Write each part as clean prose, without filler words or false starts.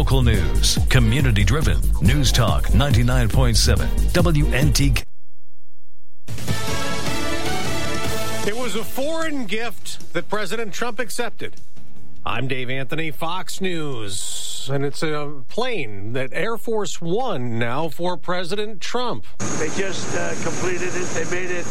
Local news, community-driven. News Talk 99.7 WNTK. It was a foreign gift that President Trump accepted. I'm Dave Anthony, Fox News, and it's a plane that Air Force One now for President Trump. They just completed it. They made it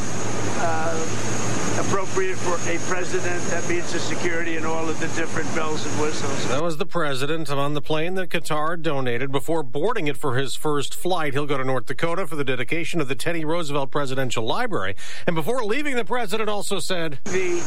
appropriate for a president. That means the security and all of the different bells and whistles. That was the president on the plane that Qatar donated. Before boarding it for his first flight, he'll go to North Dakota for the dedication of the Teddy Roosevelt Presidential Library. And before leaving, the president also said, the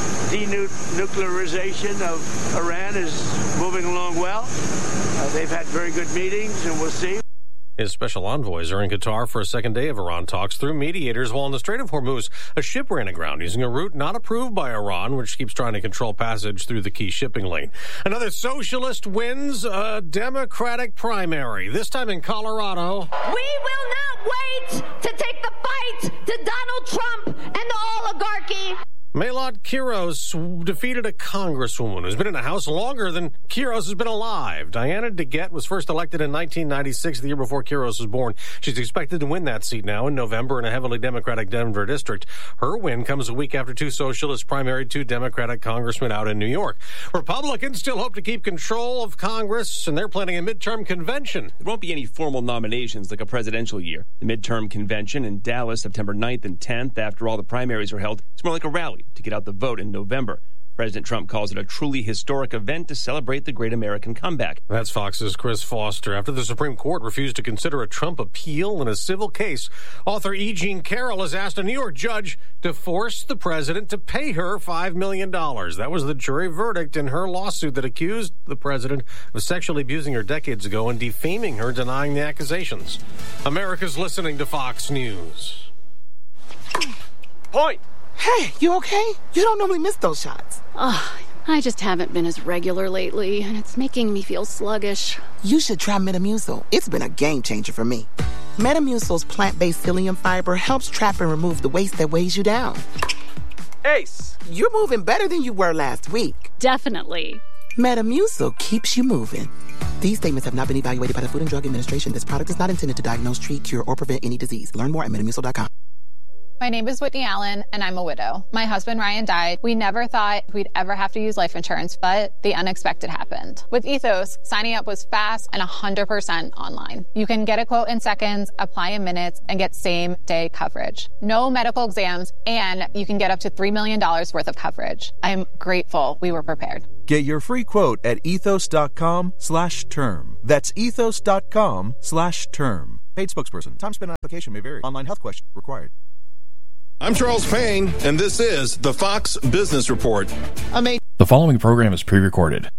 denuclearization of Iran is moving along well. They've had very good meetings, and we'll see. His special envoys are in Qatar for a second day of Iran talks through mediators, while in the Strait of Hormuz, a ship ran aground using a route not approved by Iran, which keeps trying to control passage through the key shipping lane. Another socialist wins a Democratic primary, this time in Colorado. We will not wait to take the fight to Donald Trump and the oligarchy. Maylot Quiros defeated a congresswoman who's been in the House longer than Quiros has been alive. Diana DeGette was first elected in 1996, the year before Quiros was born. She's expected to win that seat now in November in a heavily Democratic Denver district. Her win comes a week after two socialists primaried two Democratic congressmen out in New York. Republicans still hope to keep control of Congress, and they're planning a midterm convention. There won't be any formal nominations like a presidential year. The midterm convention in Dallas, September 9th and 10th, after all the primaries are held, it's more like a rally to get out the vote in November. President Trump calls it a truly historic event to celebrate the great American comeback. That's Fox's Chris Foster. After the Supreme Court refused to consider a Trump appeal in a civil case, author E. Jean Carroll has asked a New York judge to force the president to pay her $5 million. That was the jury verdict in her lawsuit that accused the president of sexually abusing her decades ago and defaming her, denying the accusations. America's listening to Fox News. Point! Hey, you okay? You don't normally miss those shots. I just haven't been as regular lately, and it's making me feel sluggish. You should try Metamucil. It's been a game changer for me. Metamucil's plant-based psyllium fiber helps trap and remove the waste that weighs you down. Ace! You're moving better than you were last week. Definitely. Metamucil keeps you moving. These statements have not been evaluated by the Food and Drug Administration. This product is not intended to diagnose, treat, cure, or prevent any disease. Learn more at Metamucil.com. My name is Whitney Allen, and I'm a widow. My husband, Ryan, died. We never thought we'd ever have to use life insurance, but the unexpected happened. With Ethos, signing up was fast and 100% online. You can get a quote in seconds, apply in minutes, and get same-day coverage. No medical exams, and you can get up to $3 million worth of coverage. I'm grateful we were prepared. Get your free quote at ethos.com/term. That's ethos.com/term. Paid spokesperson. Time spent on application may vary. Online health question required. I'm Charles Payne, and this is the Fox Business Report. The following program is pre-recorded.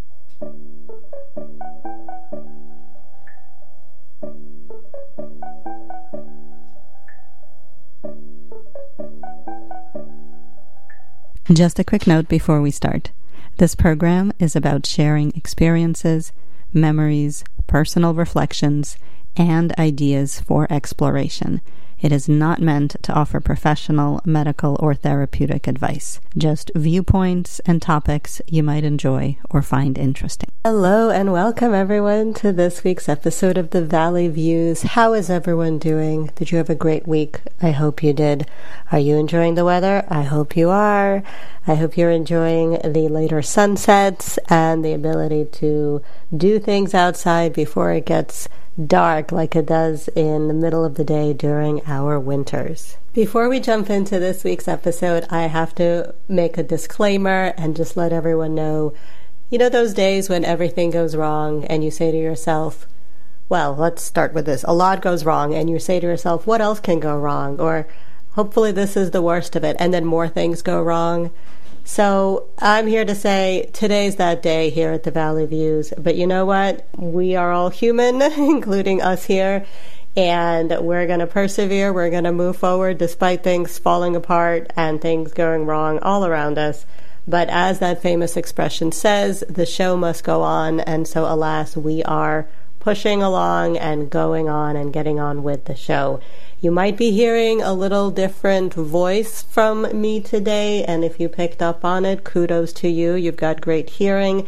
Just a quick note before we start. This program is about sharing experiences, memories, personal reflections, and ideas for exploration. It is not meant to offer professional, medical, or therapeutic advice. Just viewpoints and topics you might enjoy or find interesting. Hello and welcome everyone to this week's episode of The Valley Views. How is everyone doing? Did you have a great week? I hope you did. Are you enjoying the weather? I hope you are. I hope you're enjoying the later sunsets and the ability to do things outside before it gets dark like it does in the middle of the day during our winters. Before we jump into this week's episode, I have to make a disclaimer and just let everyone know, you know those days when everything goes wrong and you say to yourself, well, let's start with this. A lot goes wrong and you say to yourself, what else can go wrong? Or hopefully this is the worst of it, and then more things go wrong. So I'm here to say today's that day here at the Valley Views. But you know what? We are all human, including us here. And we're going to persevere. We're going to move forward despite things falling apart and things going wrong all around us. But as that famous expression says, the show must go on. And so alas, we are pushing along and going on and getting on with the show. You might be hearing a little different voice from me today, and if you picked up on it, kudos to you. You've got great hearing.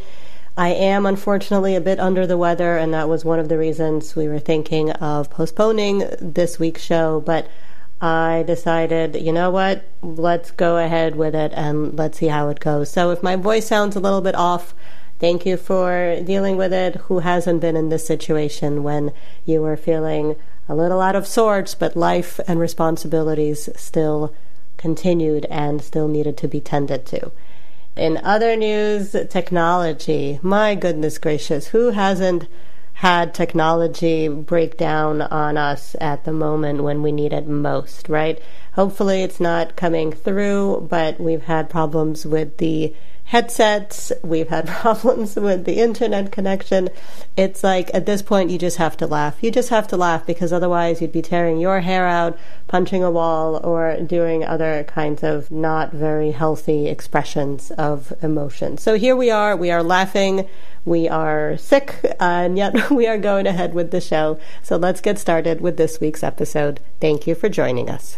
I am unfortunately a bit under the weather, and that was one of the reasons we were thinking of postponing this week's show, but I decided, you know what, let's go ahead with it and let's see how it goes. So if my voice sounds a little bit off, thank you for dealing with it. Who hasn't been in this situation when you were feeling a little out of sorts, but life and responsibilities still continued and still needed to be tended to? In other news, technology. My goodness gracious, who hasn't had technology break down on us at the moment when we need it most, right? Hopefully it's not coming through, but we've had problems with the headsets, we've had problems with the internet connection. It's like, at this point, you just have to laugh. You just have to laugh, because otherwise you'd be tearing your hair out, punching a wall, or doing other kinds of not very healthy expressions of emotion. So here we are laughing, we are sick, and yet we are going ahead with the show. So let's get started with this week's episode. Thank you for joining us.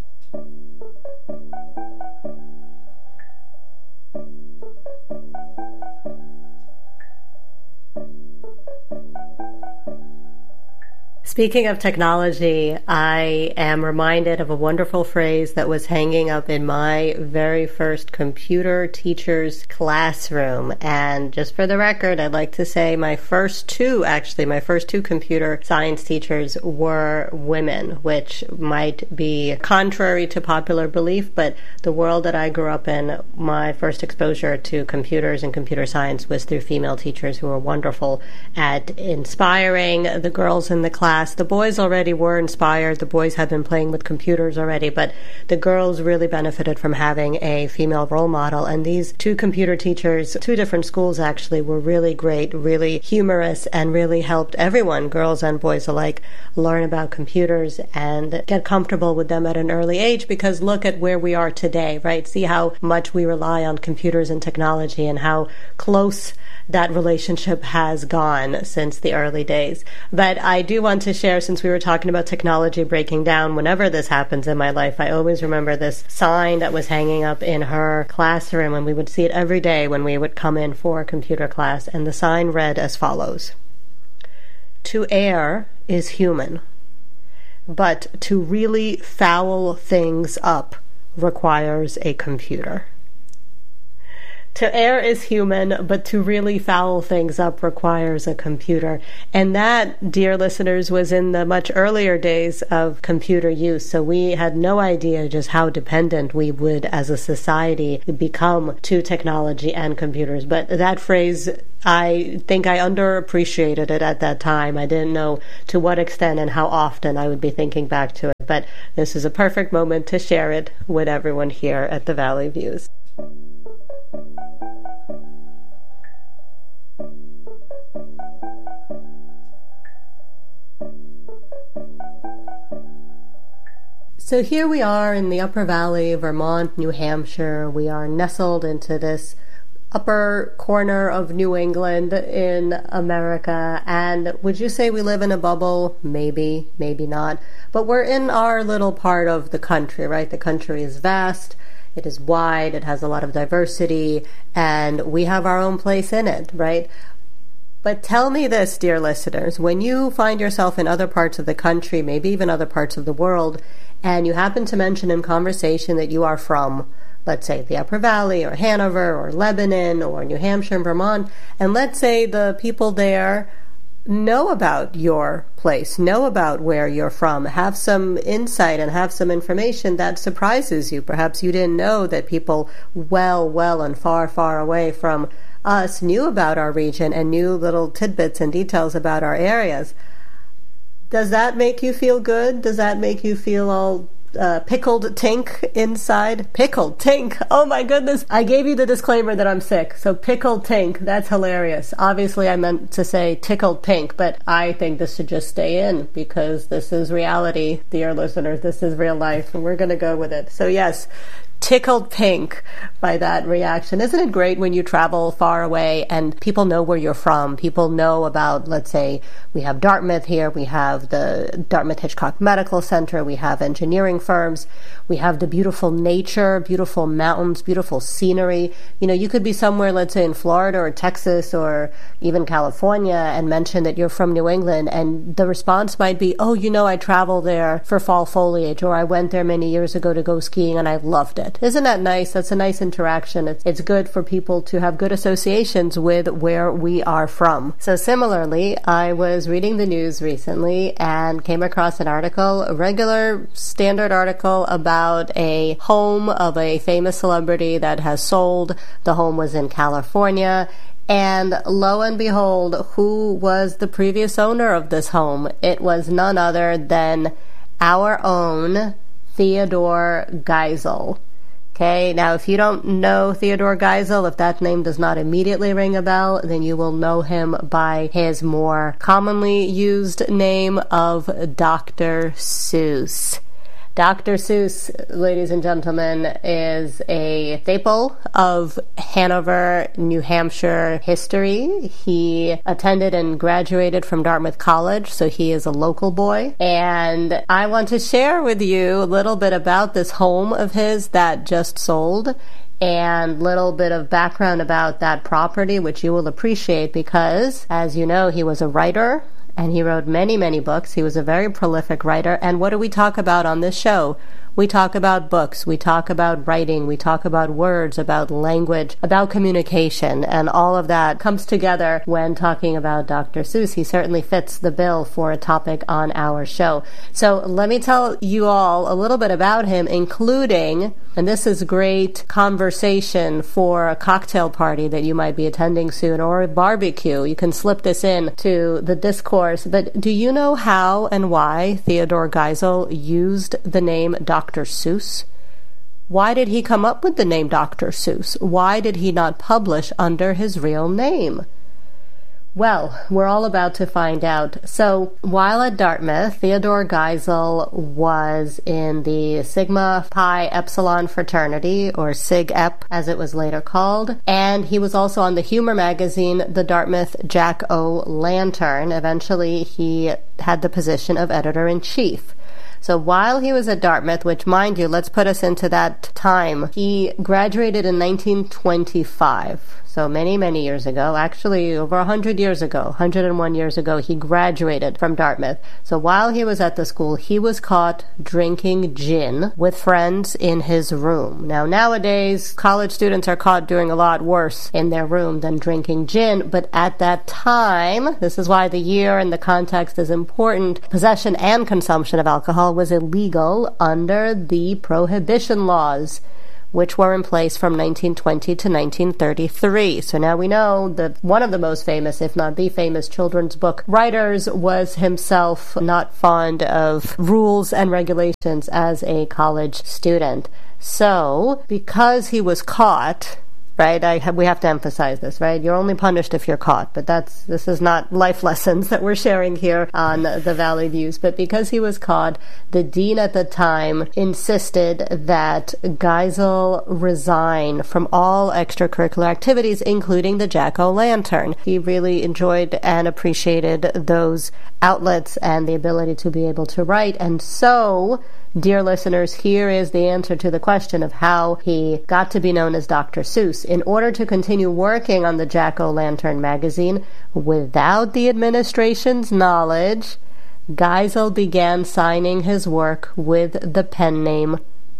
Speaking of technology, I am reminded of a wonderful phrase that was hanging up in my very first computer teacher's classroom. And just for the record, I'd like to say my first two computer science teachers were women, which might be contrary to popular belief, but the world that I grew up in, my first exposure to computers and computer science was through female teachers who were wonderful at inspiring the girls in the class. The boys already were inspired. The boys had been playing with computers already, but the girls really benefited from having a female role model. And these two computer teachers, two different schools actually, were really great, really humorous, and really helped everyone, girls and boys alike, learn about computers and get comfortable with them at an early age, because look at where we are today, right? See how much we rely on computers and technology and how close that relationship has gone since the early days. But I do want to share, since we were talking about technology breaking down, whenever this happens in my life, I always remember this sign that was hanging up in her classroom, and we would see it every day when we would come in for computer class. And the sign read as follows: "To err is human, but to really foul things up requires a computer." To err is human, but to really foul things up requires a computer. And that, dear listeners, was in the much earlier days of computer use. So we had no idea just how dependent we would, as a society, become to technology and computers. But that phrase, I think I underappreciated it at that time. I didn't know to what extent and how often I would be thinking back to it. But this is a perfect moment to share it with everyone here at the Valley Views. So here we are in the Upper Valley, Vermont, New Hampshire. We are nestled into this upper corner of New England in America. And would you say we live in a bubble? Maybe, maybe not. But we're in our little part of the country, right? The country is vast. It is wide. It has a lot of diversity. And we have our own place in it, right? But tell me this, dear listeners, when you find yourself in other parts of the country, maybe even other parts of the world, and you happen to mention in conversation that you are from, let's say, the Upper Valley or Hanover or Lebanon or New Hampshire and Vermont, and let's say the people there know about your place, know about where you're from, have some insight and have some information that surprises you. Perhaps you didn't know that people well and far away from us knew about our region and knew little tidbits and details about our areas. Does that make you feel good? Does that make you feel all pickled tink inside? Pickled tink! Oh my goodness! I gave you the disclaimer that I'm sick, so pickled tink, that's hilarious. Obviously I meant to say tickled pink, but I think this should just stay in because this is reality, dear listeners. This is real life, and we're going to go with it. So yes, tickled pink by that reaction. Isn't it great when you travel far away and people know where you're from? People know about, let's say, we have Dartmouth here, we have the Dartmouth Hitchcock Medical Center, we have engineering firms, we have the beautiful nature, beautiful mountains, beautiful scenery. You know, you could be somewhere, let's say in Florida or Texas or even California and mention that you're from New England, and the response might be, oh, you know, I traveled there for fall foliage, or I went there many years ago to go skiing and I loved it. Isn't that nice? That's a nice interaction. It's good for people to have good associations with where we are from. So similarly, I was reading the news recently and came across an article, a regular standard article about a home of a famous celebrity that has sold. The home was in California. And lo and behold, who was the previous owner of this home? It was none other than our own Theodore Geisel. Okay, now if you don't know Theodore Geisel, if that name does not immediately ring a bell, then you will know him by his more commonly used name of Dr. Seuss. Dr. Seuss, ladies and gentlemen, is a staple of Hanover, New Hampshire history. He attended and graduated from Dartmouth College, so he is a local boy. And I want to share with you a little bit about this home of his that just sold, and little bit of background about that property, which you will appreciate because, as you know, he was a writer. And he wrote many, many books. He was a very prolific writer. And what do we talk about on this show? We talk about books, we talk about writing, we talk about words, about language, about communication, and all of that comes together when talking about Dr. Seuss. He certainly fits the bill for a topic on our show. So let me tell you all a little bit about him, including, and this is great conversation for a cocktail party that you might be attending soon, or a barbecue. You can slip this in to the discourse. But do you know how and why Theodore Geisel used the name Dr. Seuss? Why did he come up with the name Dr. Seuss? Why did he not publish under his real name? Well, we're all about to find out. So, while at Dartmouth, Theodore Geisel was in the Sigma Pi Epsilon fraternity, or Sig Ep as it was later called, and he was also on the humor magazine, the Dartmouth Jack-O-Lantern. Eventually, he had the position of editor-in-chief. So while he was at Dartmouth, which, mind you, let's put us into that time, he graduated in 1925. So many, many years ago, actually over 100 years ago, 101 years ago, he graduated from Dartmouth. So while he was at the school, he was caught drinking gin with friends in his room. Now, nowadays, college students are caught doing a lot worse in their room than drinking gin. But at that time, this is why the year and the context is important, possession and consumption of alcohol was illegal under the prohibition laws, which were in place from 1920 to 1933. So now we know that one of the most famous, if not the famous, children's book writers was himself not fond of rules and regulations as a college student. So, because he was caught, right? We have to emphasize this, right? You're only punished if you're caught, but this is not life lessons that we're sharing here on the Valley Views. But because he was caught, the dean at the time insisted that Geisel resign from all extracurricular activities, including the Jack-O-Lantern. He really enjoyed and appreciated those outlets and the ability to be able to write. And so, dear listeners, here is the answer to the question of how he got to be known as Dr. Seuss. In order to continue working on the Jack-O-Lantern magazine without the administration's knowledge, Geisel began signing his work with the pen name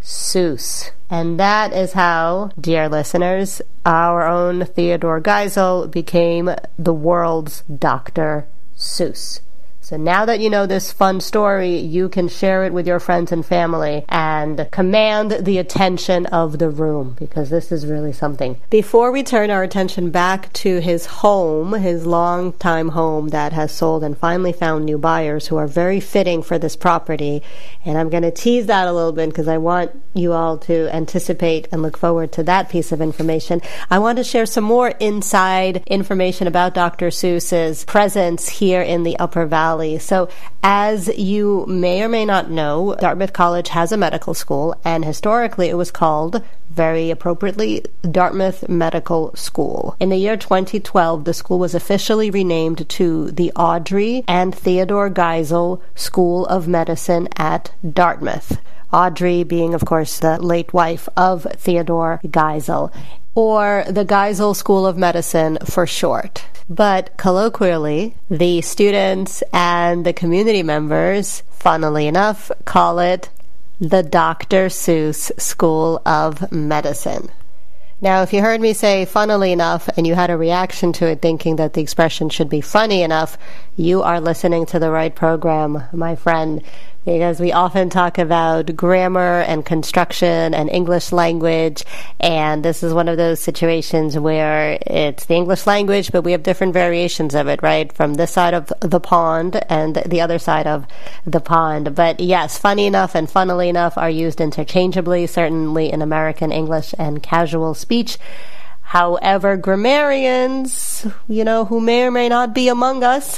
Seuss. And that is how, dear listeners, our own Theodore Geisel became the world's Dr. Seuss. So now that you know this fun story, you can share it with your friends and family and command the attention of the room, because this is really something. Before we turn our attention back to his home, his long-time home that has sold and finally found new buyers who are very fitting for this property, and I'm going to tease that a little bit because I want you all to anticipate and look forward to that piece of information, I want to share some more inside information about Dr. Seuss's presence here in the Upper Valley. Valley. So as you may or may not know, Dartmouth College has a medical school, and historically it was called, very appropriately, Dartmouth Medical School. In the year 2012, the school was officially renamed to the Audrey and Theodore Geisel School of Medicine at Dartmouth. Audrey being, of course, the late wife of Theodore Geisel, or the Geisel School of Medicine for short. But colloquially, the students and the community members, funnily enough, call it the Dr. Seuss School of Medicine. Now, if you heard me say funnily enough and you had a reaction to it thinking that the expression should be funny enough, you are listening to the right program, my friend, because we often talk about grammar and construction and English language, and this is one of those situations where it's the English language, but we have different variations of it, right? From this side of the pond and the other side of the pond. But yes, funny enough and funnily enough are used interchangeably, certainly in American English and casual speech. However, grammarians, who may or may not be among us,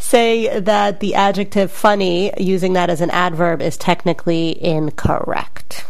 say that the adjective funny, using that as an adverb, is technically incorrect.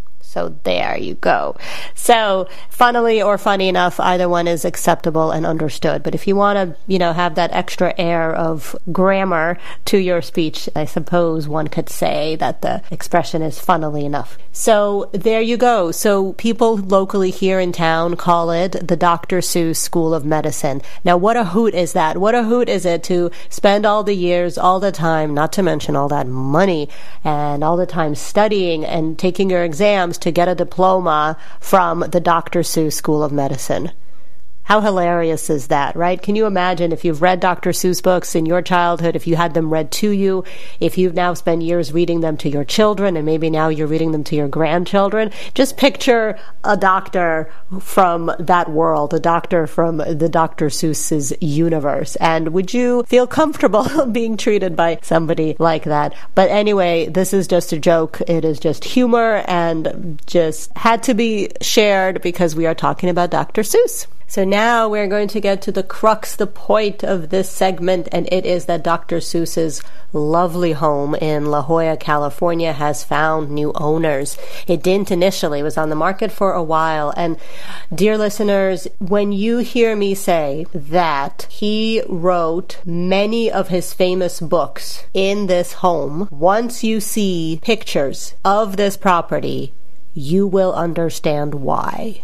So there you go. So, funnily or funny enough, either one is acceptable and understood. But if you want to, have that extra air of grammar to your speech, I suppose one could say that the expression is funnily enough. So there you go. So people locally here in town call it the Dr. Seuss School of Medicine. Now, what a hoot is that? What a hoot is it to spend all the years, all the time, not to mention all that money, and all the time studying and taking your exams to get a diploma from the Dr. Seuss School of Medicine. How hilarious is that, right? Can you imagine if you've read Dr. Seuss books in your childhood, if you had them read to you, if you've now spent years reading them to your children, and maybe now you're reading them to your grandchildren? Just picture a doctor from that world, a doctor from the Dr. Seuss's universe. And would you feel comfortable being treated by somebody like that? But anyway, this is just a joke. It is just humor and just had to be shared because we are talking about Dr. Seuss. So now we're going to get to the crux, the point of this segment, and it is that Dr. Seuss's lovely home in La Jolla, California has found new owners. It didn't initially. It was on the market for a while. And dear listeners, when you hear me say that he wrote many of his famous books in this home, once you see pictures of this property, you will understand why.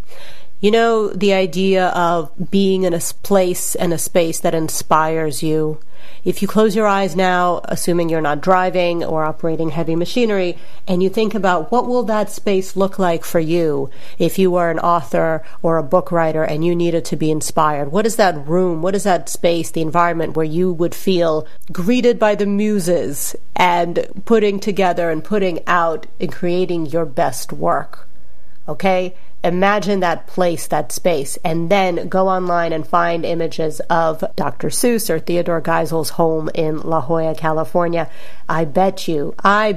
The idea of being in a place and a space that inspires you. If you close your eyes now, assuming you're not driving or operating heavy machinery, and you think about what will that space look like for you if you were an author or a book writer and you needed to be inspired. What is that room? What is that space, the environment where you would feel greeted by the muses and putting together and putting out and creating your best work? Okay? Imagine that place, that space, and then go online and find images of Dr. Seuss or Theodore Geisel's home in La Jolla, California. I bet you,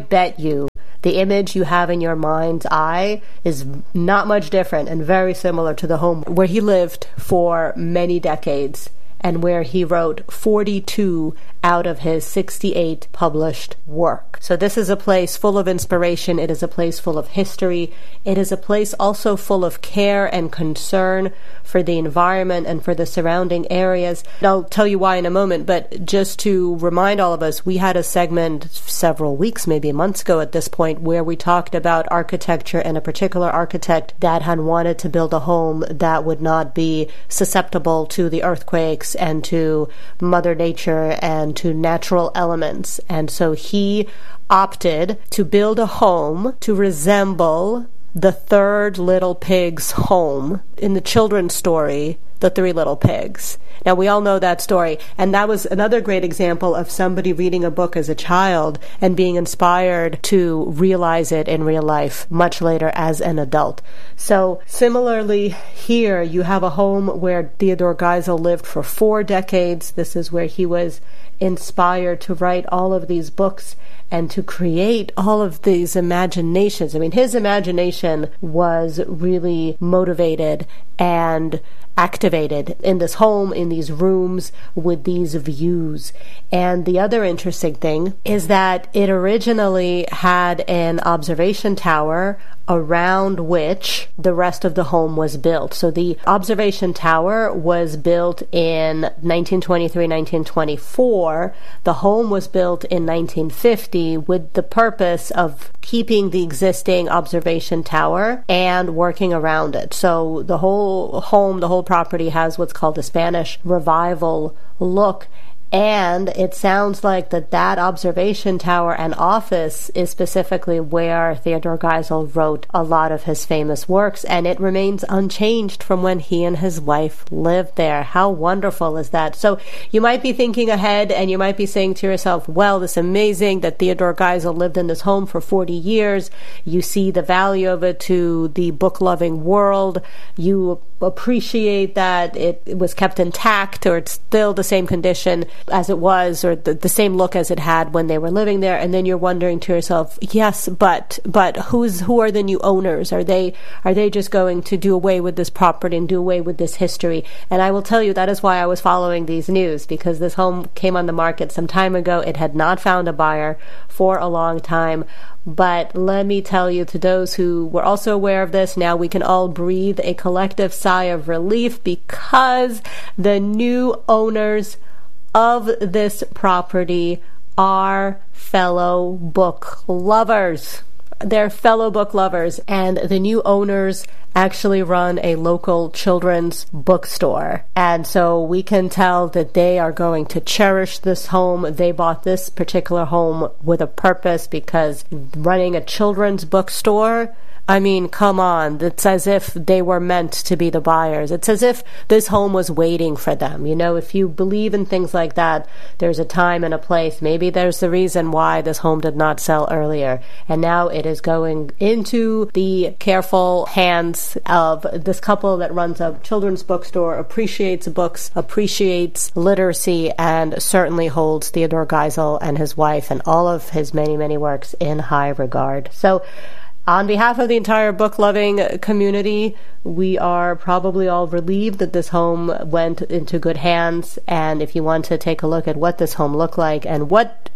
the image you have in your mind's eye is not much different and very similar to the home where he lived for many decades and where he wrote 42 out of his 68 published work. So this is a place full of inspiration. It is a place full of history. It is a place also full of care and concern for the environment and for the surrounding areas. And I'll tell you why in a moment, but just to remind all of us, we had a segment several weeks, maybe months ago at this point, where we talked about architecture and a particular architect that had wanted to build a home that would not be susceptible to the earthquakes and to Mother Nature and to natural elements. And so he opted to build a home to resemble the third Little Pig's home in the children's story, The Three Little Pigs. Now, we all know that story, and that was another great example of somebody reading a book as a child and being inspired to realize it in real life much later as an adult. So, similarly, here you have a home where Theodore Geisel lived for 4 decades. This is where he was inspired to write all of these books and to create all of these imaginations. I mean, his imagination was really motivated and activated in this home, in these rooms with these views. And the other interesting thing is that it originally had an observation tower around which the rest of the home was built. So the observation tower was built in 1923, 1924. The home was built in 1950 with the purpose of keeping the existing observation tower and working around it. So the whole home, the whole property has what's called a Spanish Revival look. And it sounds like that observation tower and office is specifically where Theodore Geisel wrote a lot of his famous works, and it remains unchanged from when he and his wife lived there. How wonderful is that? So you might be thinking ahead, and you might be saying to yourself, well, it's amazing that Theodore Geisel lived in this home for 40 years. You see the value of it to the book-loving world. You appreciate that it was kept intact, or it's still the same condition as it was, or the same look as it had when they were living there. And then you're wondering to yourself, yes, but who are the new owners? Are they just going to do away with this property and do away with this history? And I will tell you, that is why I was following these news, because this home came on the market some time ago. It had not found a buyer for a long time. But let me tell you, to those who were also aware of this, now we can all breathe a collective sigh of relief, because the new owners of this property are fellow book lovers. They're fellow book lovers, and the new owners actually run a local children's bookstore. And so we can tell that they are going to cherish this home. They bought this particular home with a purpose, because running a children's bookstore, I mean, come on. It's as if they were meant to be the buyers. It's as if this home was waiting for them. You know, if you believe in things like that, there's a time and a place. Maybe there's the reason why this home did not sell earlier. And now it is going into the careful hands of this couple that runs a children's bookstore, appreciates books, appreciates literacy, and certainly holds Theodore Geisel and his wife and all of his many, many works in high regard. So, on behalf of the entire book-loving community, we are probably all relieved that this home went into good hands. And if you want to take a look at what this home looked like and what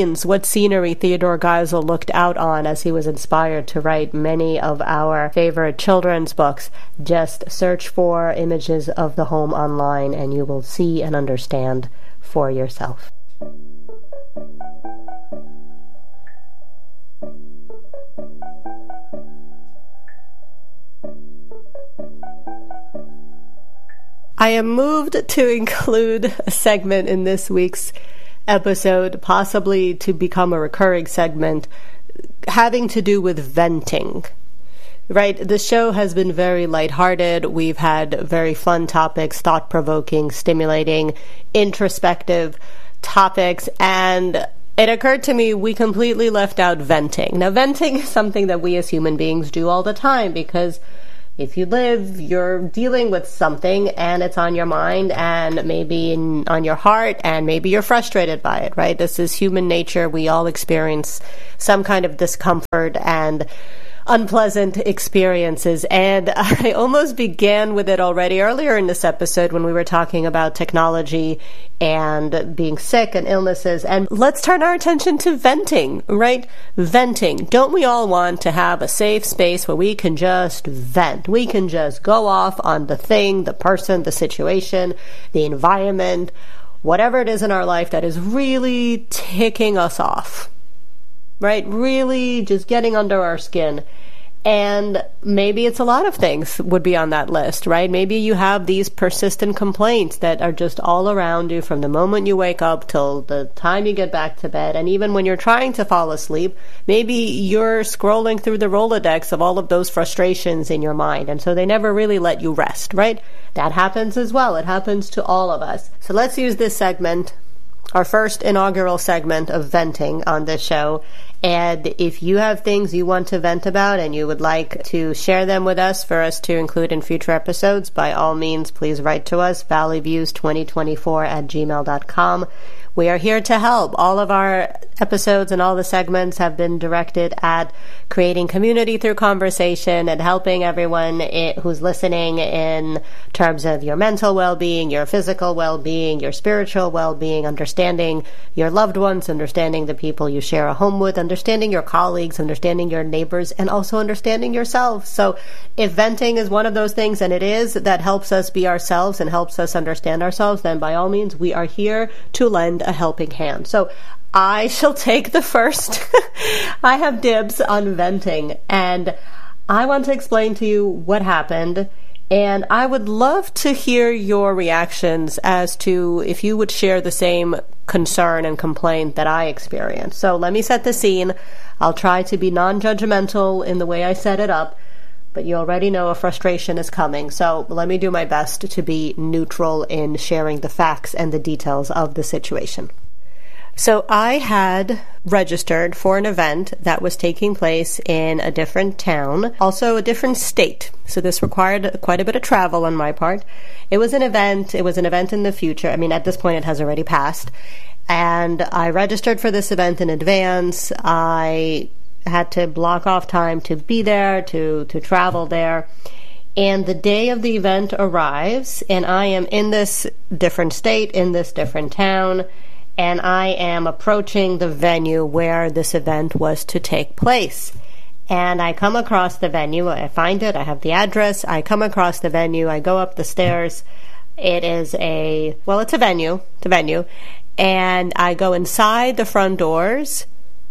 scenery Theodore Geisel looked out on as he was inspired to write many of our favorite children's books, just search for images of the home online and you will see and understand for yourself. I am moved to include a segment in this week's episode, possibly to become a recurring segment, having to do with venting. Right? The show has been very lighthearted. We've had very fun topics, thought-provoking, stimulating, introspective topics, and it occurred to me we completely left out venting. Now, venting is something that we as human beings do all the time, because if you live, you're dealing with something and it's on your mind and maybe on your heart, and maybe you're frustrated by it, right? This is human nature. We all experience some kind of discomfort and unpleasant experiences. And I almost began with it already earlier in this episode when we were talking about technology and being sick and illnesses. And let's turn our attention to venting, right? Venting. Don't we all want to have a safe space where we can just vent? We can just go off on the thing, the person, the situation, the environment, whatever it is in our life that is really ticking us off, right? Really just getting under our skin. And maybe it's a lot of things would be on that list, right? Maybe you have these persistent complaints that are just all around you from the moment you wake up till the time you get back to bed. And even when you're trying to fall asleep, maybe you're scrolling through the Rolodex of all of those frustrations in your mind. And so they never really let you rest, right? That happens as well. It happens to all of us. So let's use this segment, our first inaugural segment of venting on this show, And if you have things you want to vent about and you would like to share them with us for us to include in future episodes, by all means, please write to us, valleyviews2024@gmail.com. We are here to help. All of our episodes and all the segments have been directed at creating community through conversation and helping everyone who's listening in terms of your mental well-being, your physical well-being, your spiritual well-being, understanding your loved ones, understanding the people you share a home with, understanding your colleagues, understanding your neighbors, and also understanding yourself. So if venting is one of those things, and it is, that helps us be ourselves and helps us understand ourselves, then by all means, we are here to lend a helping hand. So I shall take the first. I have dibs on venting, and I want to explain to you what happened, and I would love to hear your reactions as to if you would share the same concern and complaint that I experienced. So let me set the scene. I'll try to be non-judgmental in the way I set it up, but you already know a frustration is coming, so let me do my best to be neutral in sharing the facts and the details of the situation. So I had registered for an event that was taking place in a different town, also a different state. So this required quite a bit of travel on my part. It was an event in the future. I mean, at this point it has already passed. And I registered for this event in advance. I had to block off time to be there, to travel there. And the day of the event arrives, and I am in this different state, in this different town, and I am approaching the venue where this event was to take place. And I come across the venue, I find it, I have the address, I come across the venue, I go up the stairs. It's a venue, and I go inside the front doors,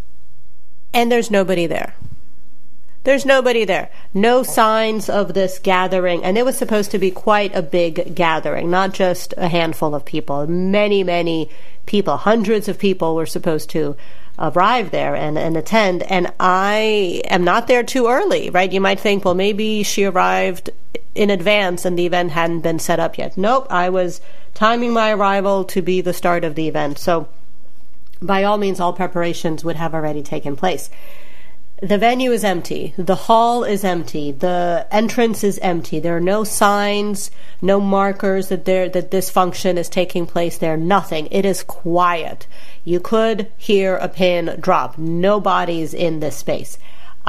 and there's nobody there. There's nobody there. No signs of this gathering. And it was supposed to be quite a big gathering, not just a handful of people. Many, many people, hundreds of people were supposed to arrive there and attend. And I am not there too early, right? You might think, well, maybe she arrived in advance and the event hadn't been set up yet. Nope, I was timing my arrival to be the start of the event. So by all means, all preparations would have already taken place. The venue is empty. The hall is empty. The entrance is empty. There are no signs, no markers that this function is taking place there. Nothing. It is quiet. You could hear a pin drop. Nobody's in this space.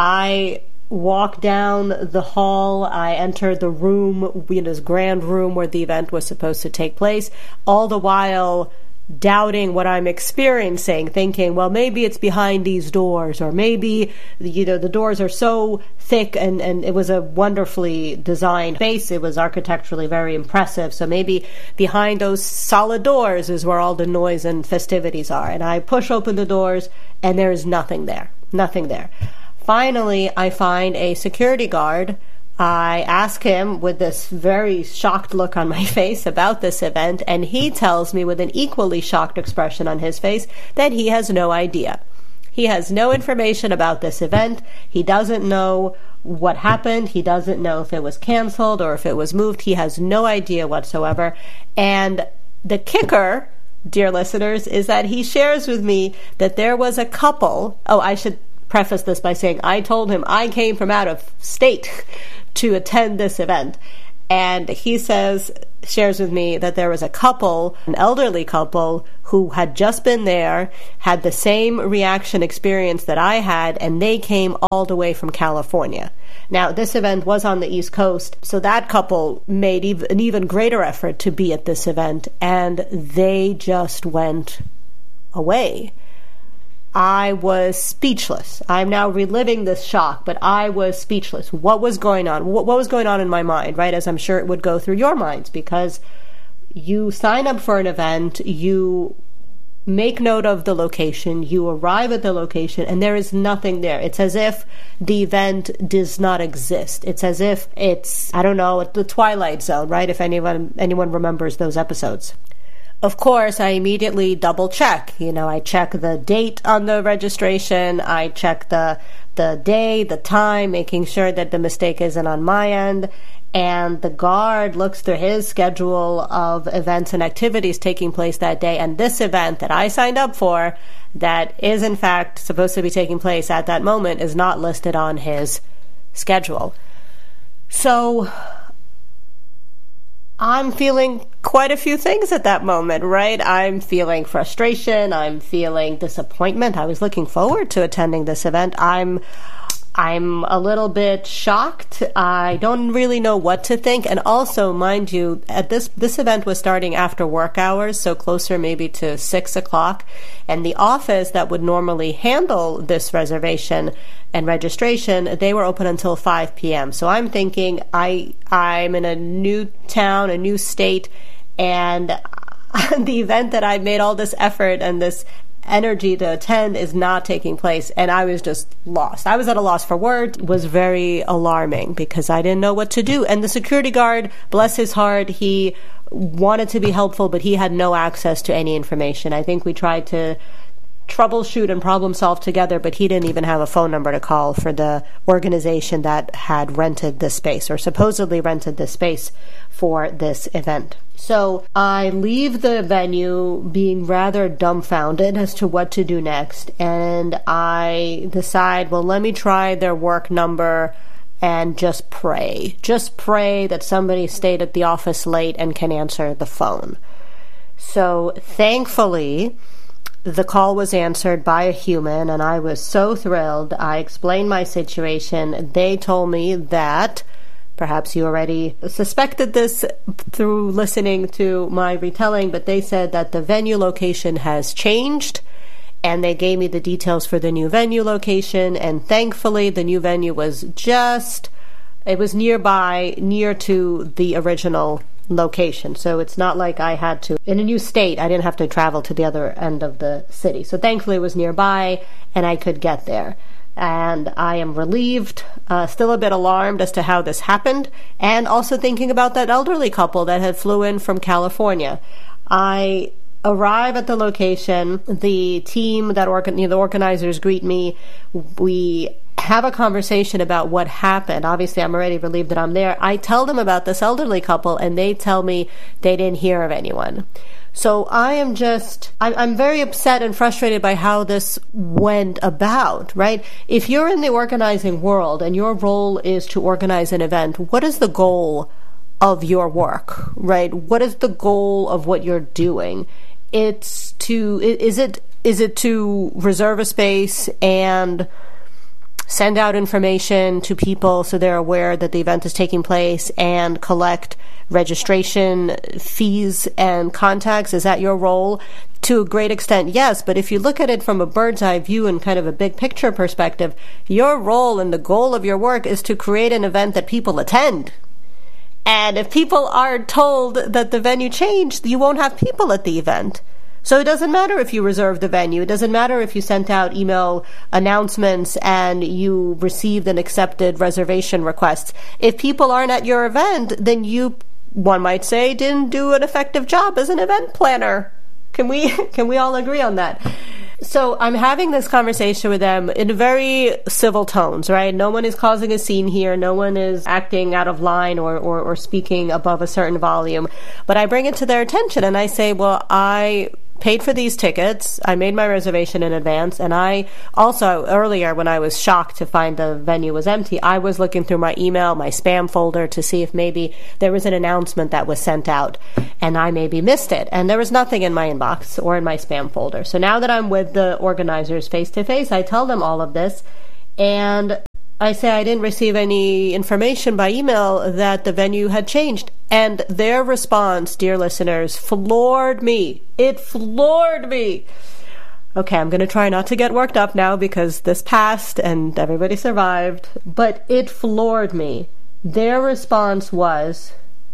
I walk down the hall. I enter the room, this grand room where the event was supposed to take place, all the while doubting what I'm experiencing, thinking, well, maybe it's behind these doors, or maybe, the doors are so thick, and it was a wonderfully designed space. It was architecturally very impressive, so maybe behind those solid doors is where all the noise and festivities are. And I push open the doors, and there is nothing there. Nothing there. Finally, I find a security guard. I ask him with this very shocked look on my face about this event, and he tells me with an equally shocked expression on his face that he has no idea. He has no information about this event. He doesn't know what happened. He doesn't know if it was canceled or if it was moved. He has no idea whatsoever. And the kicker, dear listeners, is that he shares with me that there was a couple. Oh, I should preface this by saying I told him I came from out of state to attend this event, and he shares with me that there was a couple, an elderly couple, who had just been there, had the same reaction experience that I had, and they came all the way from California. Now, this event was on the East Coast, so that couple made an even greater effort to be at this event, and they just went away. I was speechless. I'm now reliving this shock, but I was speechless. What was going on? What was going on in my mind, right? As I'm sure it would go through your minds, because you sign up for an event, you make note of the location, you arrive at the location, and there is nothing there. It's as if the event does not exist. It's as if it's, the Twilight Zone, right? If anyone remembers those episodes. Of course, I immediately double check. I check the date on the registration. I check the day, the time, making sure that the mistake isn't on my end. and the guard looks through his schedule of events and activities taking place that day, and this event that I signed up for, that is in fact supposed to be taking place at that moment, is not listed on his schedule. So I'm feeling quite a few things at that moment, right? I'm feeling frustration. I'm feeling disappointment. I was looking forward to attending this event. I'm a little bit shocked. I don't really know what to think. And also, mind you, at this event was starting after work hours, so closer maybe to 6 o'clock. And the office that would normally handle this reservation and registration, they were open until 5 p.m. So I'm thinking I'm in a new town, a new state, and the event that I made all this effort and this energy to attend is not taking place, and I was just lost. I was at a loss for words. It was very alarming because I didn't know what to do. And the security guard, bless his heart, he wanted to be helpful, but he had no access to any information. I think we tried to troubleshoot and problem solve together, but he didn't even have a phone number to call for the organization that had rented this space, or supposedly rented this space for this event. So I leave the venue being rather dumbfounded as to what to do next, and I decide, well, let me try their work number and just pray. Just pray that somebody stayed at the office late and can answer the phone. So thankfully, the call was answered by a human, and I was so thrilled. I explained my situation. They told me that, perhaps you already suspected this through listening to my retelling, but they said that the venue location has changed, and they gave me the details for the new venue location, and thankfully the new venue was it was nearby, near to the original location. So it's not like I had to, in a new state, I didn't have to travel to the other end of the city. So thankfully it was nearby, and I could get there. And I am relieved, still a bit alarmed as to how this happened, and also thinking about that elderly couple that had flew in from California. I arrive at the location. The team, the organizers greet me. We have a conversation about what happened. Obviously, I'm already relieved that I'm there. I tell them about this elderly couple, and they tell me they didn't hear of anyone. So I'm very upset and frustrated by how this went about, right? If you're in the organizing world and your role is to organize an event, what is the goal of your work, right? What is the goal of what you're doing? Is it to reserve a space and send out information to people so they're aware that the event is taking place and collect registration fees and contacts? Is that your role? To a great extent, yes. But if you look at it from a bird's eye view and kind of a big picture perspective, your role and the goal of your work is to create an event that people attend. And if people are told that the venue changed, you won't have people at the event. So it doesn't matter if you reserved the venue. It doesn't matter if you sent out email announcements and you received and accepted reservation requests. If people aren't at your event, then you, one might say, didn't do an effective job as an event planner. Can we all agree on that? So I'm having this conversation with them in very civil tones, right? No one is causing a scene here. No one is acting out of line or speaking above a certain volume. But I bring it to their attention and I say, well, I paid for these tickets. I made my reservation in advance. And I also, earlier when I was shocked to find the venue was empty, I was looking through my email, my spam folder to see if maybe there was an announcement that was sent out and I maybe missed it. And there was nothing in my inbox or in my spam folder. So now that I'm with the organizers face to face, I tell them all of this and I say I didn't receive any information by email that the venue had changed. And their response, dear listeners, floored me. It floored me. Okay, I'm going to try not to get worked up now because this passed and everybody survived. But it floored me. Their response was,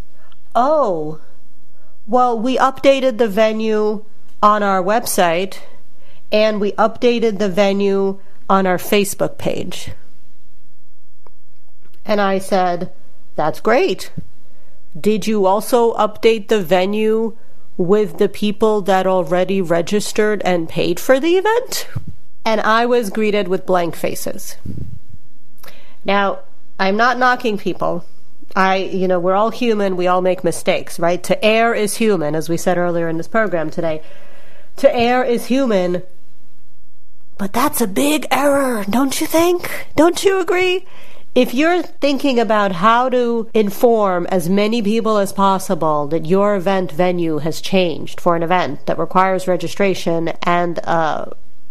oh, well, we updated the venue on our website and we updated the venue on our Facebook page. And I said, that's great. Did you also update the venue with the people that already registered and paid for the event? And I was greeted with blank faces. Now, I'm not knocking people. we're all human, we all make mistakes, right? To err is human, as we said earlier in this program today. To err is human, but that's a big error, don't you think? Don't you agree? If you're thinking about how to inform as many people as possible that your event venue has changed for an event that requires registration and a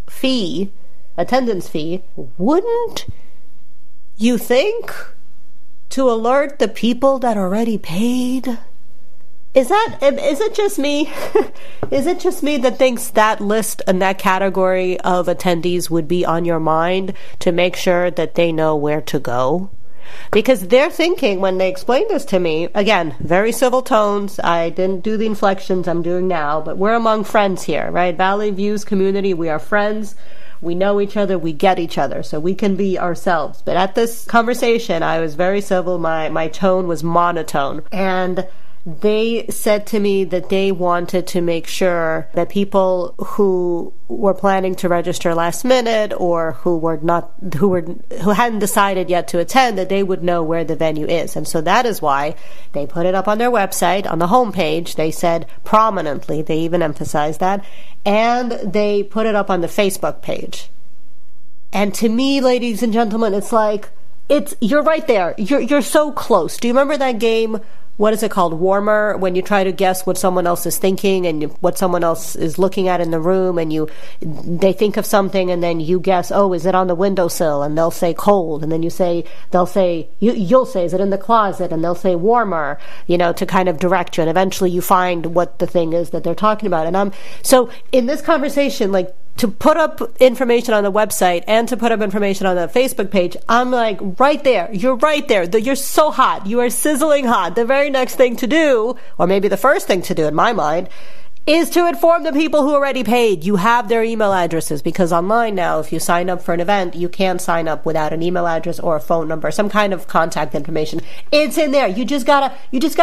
attendance fee, wouldn't you think to alert the people that already paid? Is it just me? Is it just me that thinks that list and that category of attendees would be on your mind to make sure that they know where to go? Because they're thinking, when they explained this to me, again, very civil tones, I didn't do the inflections I'm doing now, but we're among friends here, right? Valley Views community, we are friends. We know each other, we get each other, so we can be ourselves. But at this conversation, I was very civil, my tone was monotone. And they said to me that they wanted to make sure that people who were planning to register last minute or who hadn't decided yet to attend, that they would know where the venue is. And so that is why they put it up on their website, on the homepage. They said prominently, they even emphasized that, and they put it up on the Facebook page. And to me, ladies and gentlemen, it's like, you're right there. You're so close. Do you remember that game? What is it called? Warmer, when you try to guess what someone else is thinking and what someone else is looking at in the room, and they think of something and then you guess, oh, is it on the windowsill? And they'll say cold, and then you'll say, is it in the closet? And they'll say warmer, to kind of direct you, and eventually you find what the thing is that they're talking about. And so in this conversation, like, to put up information on the website and to put up information on the Facebook page, I'm like, right there. You're right there. You're so hot. You are sizzling hot. The very next thing to do, or maybe the first thing to do in my mind, is to inform the people who already paid. You have their email addresses, because online now, if you sign up for an event, you can't sign up without an email address or a phone number, some kind of contact information. It's in there. You just gotta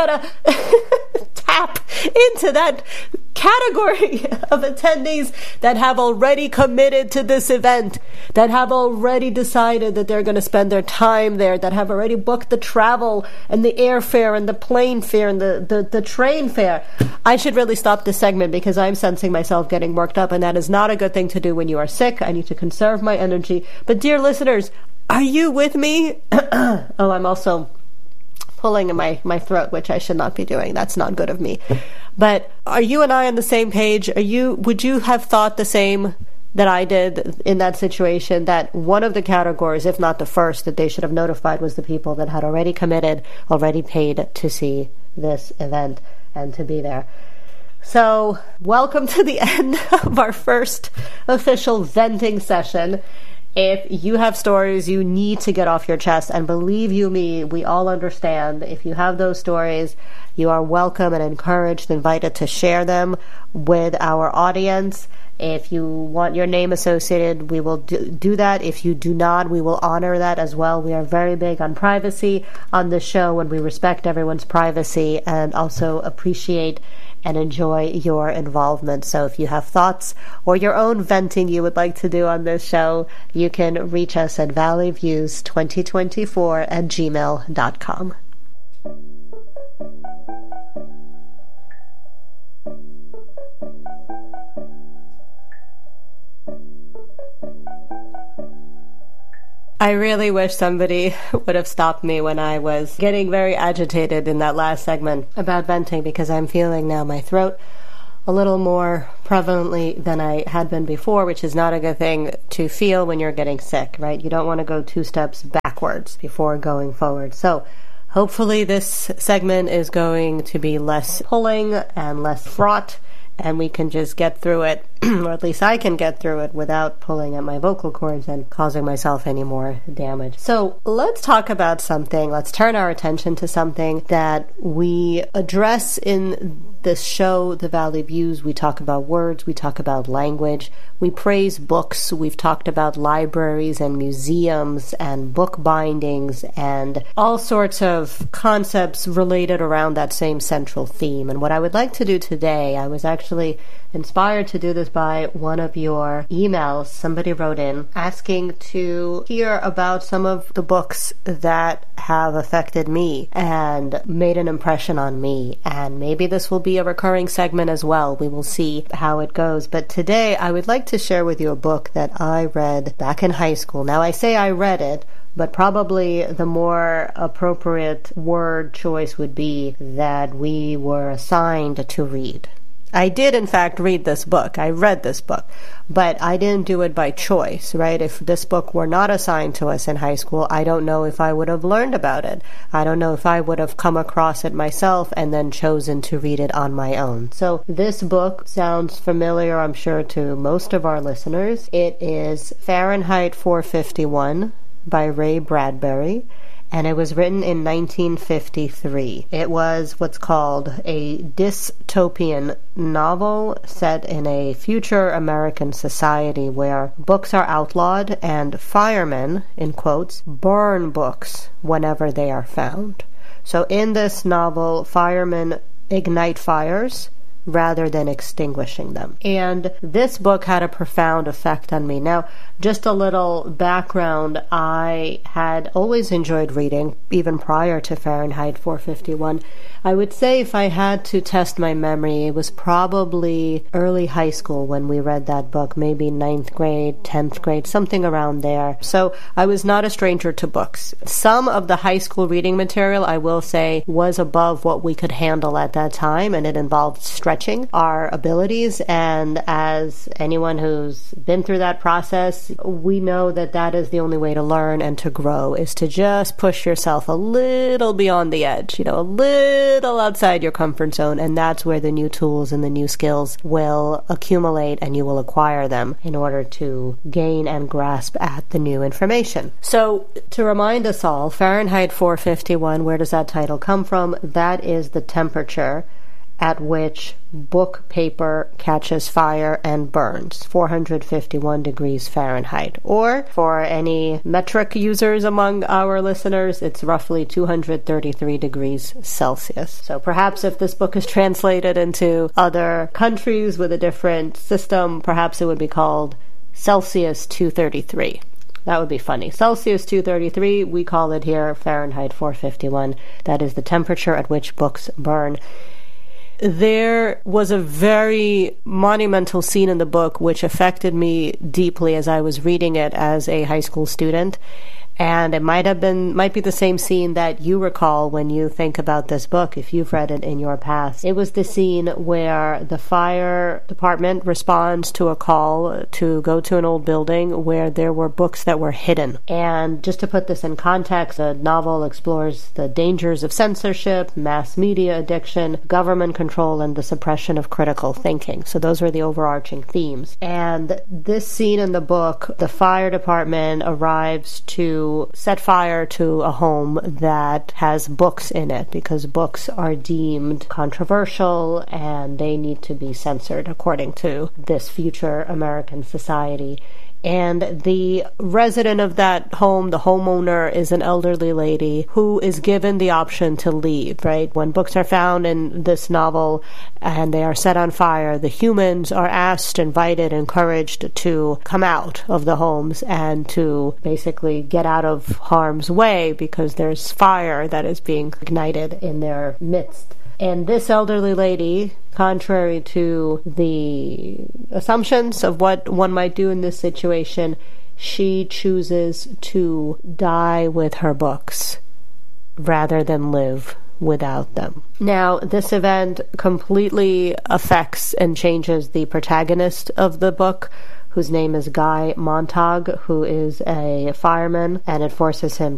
tap into that category of attendees that have already committed to this event, that have already decided that they're going to spend their time there, that have already booked the travel and the airfare and the plane fare and the train fare. I should really stop this segment because I'm sensing myself getting worked up, and that is not a good thing to do when you are sick. I need to conserve my energy. But dear listeners, are you with me? Oh, I'm also pulling in my throat, which I should not be doing. That's not good of me. But are you and I on the same page? Would you have thought the same that I did in that situation, that one of the categories, if not the first, that they should have notified was the people that had already committed, already paid to see this event and to be there? So, welcome to the end of our first official venting session. If you have stories you need to get off your chest, and believe you me, we all understand, if you have those stories, you are welcome and encouraged, invited to share them with our audience. If you want your name associated, we will do that. If you do not, we will honor that as well. We are very big on privacy on this show, and we respect everyone's privacy and also appreciate and enjoy your involvement. So if you have thoughts or your own venting you would like to do on this show, you can reach us at valleyviews2024@gmail.com. I really wish somebody would have stopped me when I was getting very agitated in that last segment about venting, because I'm feeling now my throat a little more prevalently than I had been before, which is not a good thing to feel when you're getting sick, right? You don't want to go 2 steps backwards before going forward. So hopefully this segment is going to be less pulling and less fraught, and we can just get through it, or at least I can get through it without pulling at my vocal cords and causing myself any more damage. So let's talk about something. Let's turn our attention to something that we address in this show, The Valley Views. We talk about words. We talk about language. We praise books. We've talked about libraries and museums and book bindings and all sorts of concepts related around that same central theme. And what I would like to do today, I was actually inspired to do this opened by one of your emails. Somebody wrote in asking to hear about some of the books that have affected me and made an impression on me. And maybe this will be a recurring segment as well. We will see how it goes. But today I would like to share with you a book that I read back in high school. Now, I say I read it, but probably the more appropriate word choice would be that we were assigned to read. I did, in fact, read this book. I read this book, but I didn't do it by choice, right? If this book were not assigned to us in high school, I don't know if I would have learned about it. I don't know if I would have come across it myself and then chosen to read it on my own. So this book sounds familiar, I'm sure, to most of our listeners. It is Fahrenheit 451 by Ray Bradbury, and it was written in 1953. It was what's called a dystopian novel set in a future American society where books are outlawed and firemen, in quotes, burn books whenever they are found. So in this novel, firemen ignite fires rather than extinguishing them. And this book had a profound effect on me. Now, just a little background, I had always enjoyed reading, even prior to Fahrenheit 451. I would say if I had to test my memory, it was probably early high school when we read that book, maybe 9th grade, 10th grade, something around there. So I was not a stranger to books. Some of the high school reading material, I will say, was above what we could handle at that time, and it involved stretching our abilities. And as anyone who's been through that process, we know that that is the only way to learn and to grow, is to just push yourself a little beyond the edge, a little outside your comfort zone, and that's where the new tools and the new skills will accumulate, and you will acquire them in order to gain and grasp at the new information. So, to remind us all, Fahrenheit 451, where does that title come from? That is the temperature at which book paper catches fire and burns, 451 degrees Fahrenheit. Or, for any metric users among our listeners, it's roughly 233 degrees Celsius. So perhaps if this book is translated into other countries with a different system, perhaps it would be called Celsius 233. That would be funny. Celsius 233, we call it here Fahrenheit 451. That is the temperature at which books burn. There was a very monumental scene in the book which affected me deeply as I was reading it as a high school student. And it might be the same scene that you recall when you think about this book, if you've read it in your past. It was the scene where the fire department responds to a call to go to an old building where there were books that were hidden. And just to put this in context, the novel explores the dangers of censorship, mass media addiction, government control, and the suppression of critical thinking. So those were the overarching themes. And this scene in the book, the fire department arrives to set fire to a home that has books in it, because books are deemed controversial and they need to be censored according to this future American society. And the resident of that home, the homeowner, is an elderly lady who is given the option to leave, right? When books are found in this novel and they are set on fire, the humans are asked, invited, encouraged to come out of the homes and to basically get out of harm's way because there's fire that is being ignited in their midst. And this elderly lady, contrary to the assumptions of what one might do in this situation, she chooses to die with her books rather than live without them. Now, this event completely affects and changes the protagonist of the book, whose name is Guy Montag, who is a fireman, and it forces him